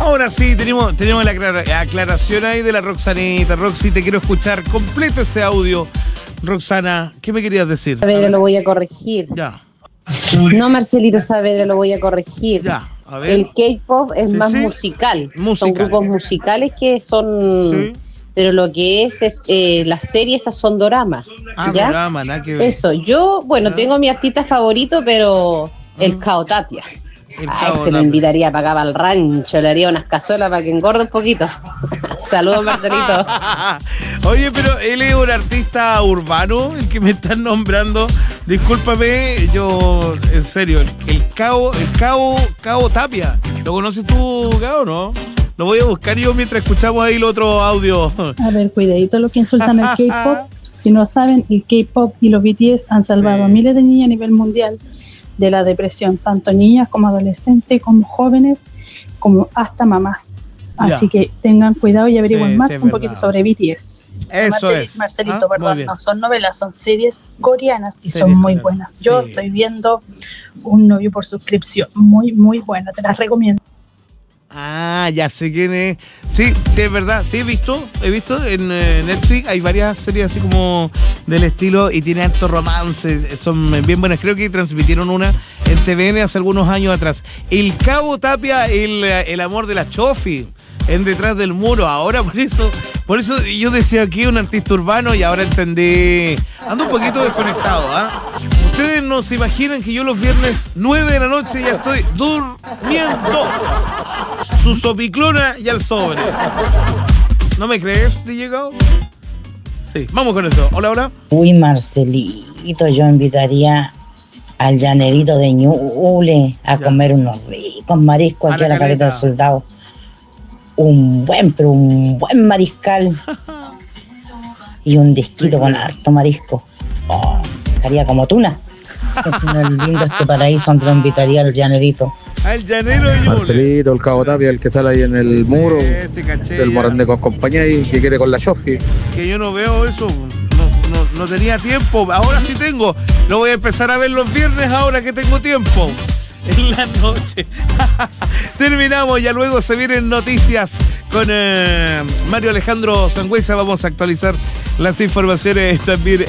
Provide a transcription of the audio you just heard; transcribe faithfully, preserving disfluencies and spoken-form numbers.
Ahora sí, tenemos, tenemos la aclar- aclaración ahí de la Roxanita. Roxy, te quiero escuchar completo ese audio. Roxana, ¿qué me querías decir? Saavedra lo voy a corregir. Ya, No, Marcelito Saavedra lo voy a corregir. ya, a ver. El K-pop es Sí, más sí. musical. Musical. Son grupos musicales que son... Sí. Pero lo que es, es eh, las series, esas son doramas. Ah, ¿Ya? drama, nada que ver. Eso, yo, bueno, ¿Ya? tengo mi artista favorito, pero el Mm. Cao Tapia. El A Cao ese lo Tapia. invitaría para acá, para el rancho, le haría unas cazuelas para que engorde un poquito. Saludos, Marcelito. Oye, pero él es un artista urbano, el que me están nombrando. Discúlpame, yo, en serio, el, el Cabo, el Cabo, Cabo Tapia. ¿Lo conoces tú, Cabo, no? Lo voy a buscar yo mientras escuchamos ahí el otro audio. A ver, cuidadito lo que insultan el K-pop. Si no saben, el K-pop y los B T S han salvado Sí. a miles de niñas a nivel mundial de la depresión, tanto niñas como adolescentes, como jóvenes, como hasta mamás. Así Ya. que tengan cuidado y averigüen Sí, más sí, es un poquito verdad. sobre B T S. Eso Marcel- es. Marcelito, Ah, muy perdón, bien. no son novelas, son series coreanas y Series son muy coreanas. buenas. Yo Sí. estoy viendo Un novio por suscripción, muy, muy buena, te las recomiendo. Ah, ya sé quién es. Sí, sí, es verdad. Sí, he visto, he visto en eh, Netflix. Hay varias series así como del estilo y tiene harto romance. Son bien buenas. Creo que transmitieron una en T V N hace algunos años atrás. El Cabo Tapia, el, el amor de la Chofi, en Detrás del Muro. Ahora por eso, por eso yo decía aquí un artista urbano y ahora entendí. Ando un poquito desconectado, ¿ah? Ustedes no se imaginan que yo los viernes nueve de la noche ya estoy durmiendo. Su sopiclona y al sobre. ¿No me crees, D J Gao? Sí, vamos con eso. Hola, hola. Uy, Marcelito, yo invitaría al llanerito de Ñuble a Ya. comer unos ricos mariscos A aquí la a la caleta del caleta. soldado. Un buen, pero un buen mariscal. Y un disquito Sí, con claro. harto marisco. Oh, estaría como tuna. Que si no es lindo este paraíso donde lo invitaría al llanerito. Al llanero de Ñuble. Marcelito, el Cabo Tapia, el que sale ahí en el muro Este caché del ya. Morandé con compañía y que quiere con la Chofi. Que yo no veo eso. No, no, no tenía tiempo. Ahora sí tengo. Lo voy a empezar a ver los viernes ahora que tengo tiempo. En la noche. Terminamos, ya luego se vienen noticias con eh, Mario Alejandro Sangüesa. Vamos a actualizar las informaciones también.